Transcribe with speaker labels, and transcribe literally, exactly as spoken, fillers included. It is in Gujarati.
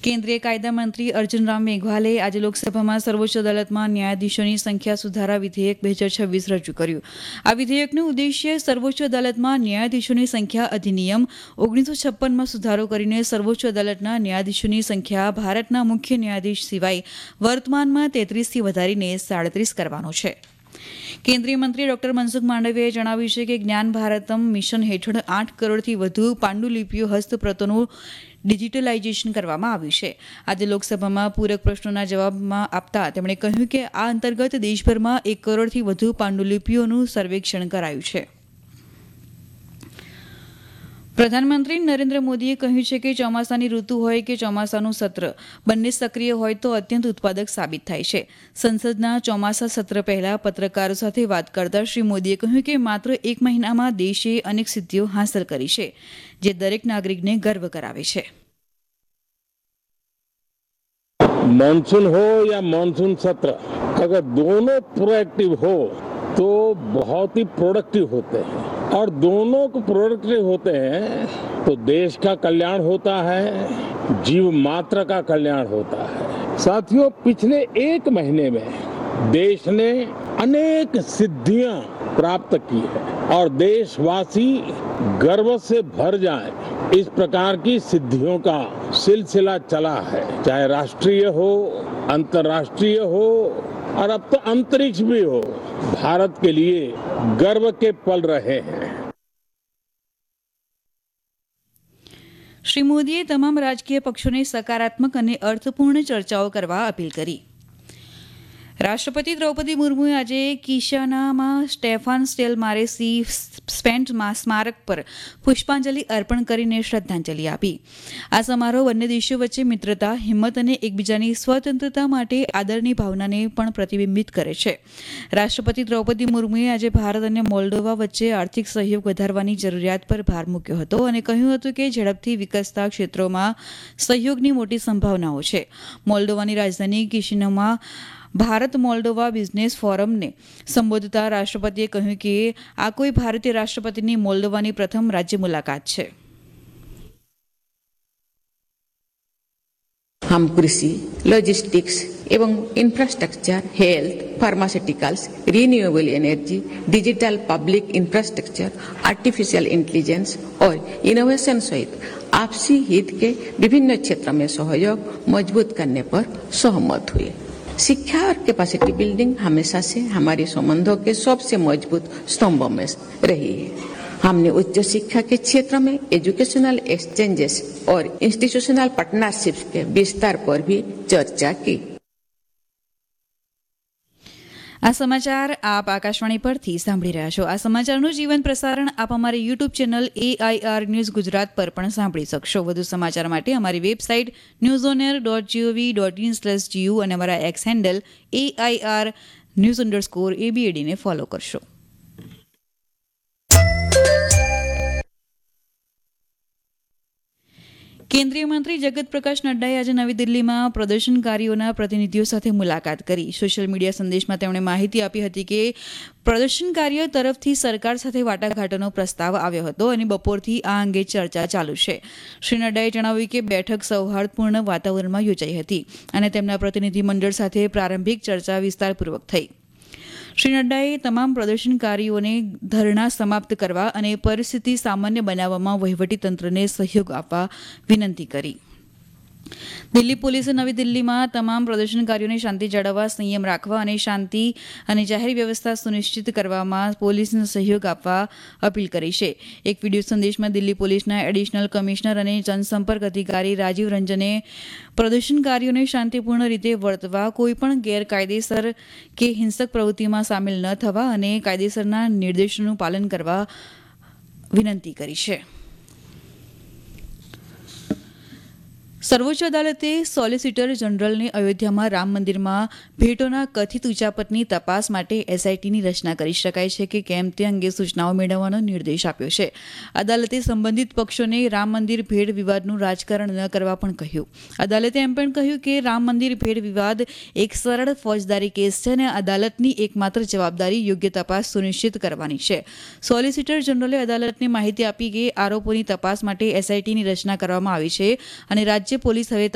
Speaker 1: કેન્દ્રીય કાયદા મંત્રી અર્જુન રામ મેઘવાલે આજે લોકસભામાં સર્વોચ્ચ અદાલતમાં ન્યાયાધીશોની સંખ્યા સુધારા વિધેયક બે હજાર છવ્વીસ રજૂ કર્યું. આ વિધેયકનો ઉદ્દેશ્ય સર્વોચ્ચ અદાલતમાં ન્યાયાધીશોની સંખ્યા અધિનિયમ ઓગણીસો છપ્પનમાં સુધારો કરીને સર્વોચ્ચ અદાલતના ન્યાયાધીશોની સંખ્યા ભારતના મુખ્ય ન્યાયાધીશ સિવાય વર્તમાનમાં તેત્રીસથી વધારીને સાડત્રીસ કરવાનો છે. કેન્દ્રીય મંત્રી ડોક્ટર મનસુખ માંડવિયાએ જણાવ્યું છે કે જ્ઞાન ભારતમ મિશન હેઠળ આઠ કરોડથી વધુ પાંડુલિપિઓ હસ્તપ્રતોનું ડિજિટલાઇઝેશન કરવામાં આવ્યું છે. આજે લોકસભામાં પૂરક પ્રશ્નોના જવાબમાં આપતા તેમણે કહ્યું કે આ અંતર્ગત દેશભરમાં એક કરોડથી વધુ પાંડુલિપિઓનું સર્વેક્ષણ કરાયું છે. પ્રધાનમંત્રી નરેન્દ્ર મોદીએ કહ્યું છે કે ચોમાસાની ઋતુ હોય કે ચોમાસાનું સત્ર બંને સક્રિય હોય તો અત્યંત ઉત્પાદક સાબિત થાય છે. સંસદના ચોમાસા સત્ર પહેલા પત્રકારો સાથે વાત કરતા શ્રી મોદીએ કહ્યું કે માત્ર એક મહિનામાં દેશે અનેક સિદ્ધિઓ હાંસલ કરી છે, જે દરેક નાગરિકને ગર્વ કરાવે છે.
Speaker 2: मानसून हो या मानसून सत्र, अगर दोनों प्रोएक्टिव हो तो बहुत ही प्रोडक्टिव होते हैं, और दोनों को प्रोडक्टिव होते हैं तो देश का कल्याण होता है, जीव मात्र का कल्याण होता है. साथियों, पिछले एक महीने में देश ने अनेक सिद्धियां प्राप्त की है और देशवासी गर्व से भर जाए इस प्रकार की सिद्धियों का सिलसिला चला है. चाहे राष्ट्रीय हो, अंतर्राष्ट्रीय हो और अब तो अंतरिक्ष भी हो, भारत के लिए गर्व के पल रहे हैं.
Speaker 1: શ્રી મોદીએ તમામ રાજકીય પક્ષોને સકારાત્મક અને અર્થપૂર્ણ ચર્ચાઓ કરવા અપીલ કરી. રાષ્ટ્રપતિ દ્રૌપદી મુર્મુએ આજે કિશાનામાં સ્ટેફાન સ્ટેલમારે સી સ્પેન્ટ સ્મારક પર પુષ્પાંજલિ અર્પણ કરીને શ્રદ્ધાંજલિ આપી. આ સમારોહ બંને દેશો વચ્ચે મિત્રતા, હિંમત અને એકબીજાની સ્વતંત્રતા માટે આદરની ભાવનાને પણ પ્રતિબિંબિત કરે છે. રાષ્ટ્રપતિ દ્રૌપદી મુર્મુએ આજે ભારત અને મોલ્ડોવા વચ્ચે આર્થિક સહયોગ વધારવાની જરૂરિયાત પર ભાર મૂક્યો હતો અને કહ્યું હતું કે ઝડપથી વિકસતા ક્ષેત્રોમાં સહયોગની મોટી સંભાવનાઓ છે. મોલ્ડોવાની રાજધાની કિશિનોમાં ભારત મોલ્ડોવા બિઝનેસ ફોરમને સંબોધતા રાષ્ટ્રપતિએ કહ્યું કે આ કોઈ ભારતીય રાષ્ટ્રપતિની મોલ્ડોવાની પ્રથમ રાજ્ય મુલાકાત છે.
Speaker 3: हम कृषि, लॉजिस्टिक्स एवं infrastructure, health, pharmaceuticals, renewable energy, digital public infrastructure, artificial intelligence और इनोवेशन सहित आपसी हित के विभिन्न क्षेत्रों में सहयोग मजबूत करने पर सहमत हुए. शिक्षा और कैपेसिटी बिल्डिंग हमेशा से हमारे संबंधों के सबसे मजबूत स्तंभों में रही है. हमने उच्च शिक्षा के क्षेत्र में एजुकेशनल एक्सचेंजेस और इंस्टीट्यूशनल पार्टनरशिप्स के विस्तार पर भी चर्चा की.
Speaker 1: આ સમાચાર આપ આકાશવાણી પરથી સાંભળી રહ્યા છો. આ સમાચારનું જીવન પ્રસારણ આપ અમારી YouTube channel AIR news Gujarat પર પણ સાંભળી શકશો. વધુ સમાચાર માટે અમારી website news on air dot GOV dot in slash GU અને અમારા x handle AIR news underscore એબીએડીને follow કરશો. કેન્દ્રીય મંત્રી જગત પ્રકાશ નડ્ડાએ આજે નવી દિલ્હીમાં પ્રદર્શનકારીઓના પ્રતિનિધિઓ સાથે મુલાકાત કરી. સોશિયલ મીડિયા સંદેશમાં તેમણે માહિતી આપી હતી કે પ્રદર્શનકારીઓ તરફથી સરકાર સાથે વાટાઘાટોનો પ્રસ્તાવ આવ્યો હતો અને બપોરથી આ અંગે ચર્ચા ચાલુ છે. શ્રી નડ્ડાએ જણાવ્યું કે બેઠક સૌહાર્દપૂર્ણ વાતાવરણમાં યોજાઈ હતી અને તેમના પ્રતિનિધિ મંડળ સાથે પ્રારંભિક ચર્ચા વિસ્તારપૂર્વક થઈ. શ્રી નડ્ડાએ તમામ પ્રદર્શનકારીઓને ધરણા સમાપ્ત કરવા અને પરિસ્થિતિ સામાન્ય બનાવવામાં વહીવટીતંત્રને સહયોગ આપવા વિનંતી કરી. દિલ્હી પોલીસે નવી દિલ્હીમાં તમામ પ્રદર્શનકારીઓને શાંતિ જાળવવા, સંયમ રાખવા અને શાંતિ અને જાહેર વ્યવસ્થા સુનિશ્ચિત કરવામાં પોલીસને સહયોગ આપવા અપીલ કરી છે. એક વિડીયો સંદેશમાં દિલ્હી પોલીસના એડિશનલ કમિશનર અને જનસંપર્ક અધિકારી રાજીવ રંજને પ્રદર્શનકારીઓને શાંતિપૂર્ણ રીતે વર્તવા, કોઈપણ ગેરકાયદેસર કે હિંસક પ્રવૃત્તિમાં સામેલ ન થવા અને કાયદેસરના નિર્દેશોનું પાલન કરવા વિનંતી કરી છે. સર્વોચ્ચ અદાલતે સોલિસિટર જનરલને અયોધ્યામાં રામ મંદિરમાં ભેટોના કથિત ઉચાપતની તપાસ માટે એસઆઈટીની રચના કરી શકાય છે કે કેમ તે અંગે સૂચનાઓ મેળવવાનો નિર્દેશ આપ્યો છે. અદાલતે સંબંધિત પક્ષોને રામ મંદિર ભેટ વિવાદનું રાજકારણ ન કરવા પણ કહ્યું. અદાલતે એમ પણ કહ્યું કે રામ મંદિર ભેટ વિવાદ એક સરળ ફોજદારી કેસ છે અને અદાલતની એકમાત્ર જવાબદારી યોગ્ય તપાસ સુનિશ્ચિત કરવાની છે. સોલિસિટર જનરલે અદાલતને માહિતી આપી કે આરોપોની તપાસ માટે એસઆઈટીની રચના કરવામાં આવી છે અને રાજ્ય પોલીસ હવે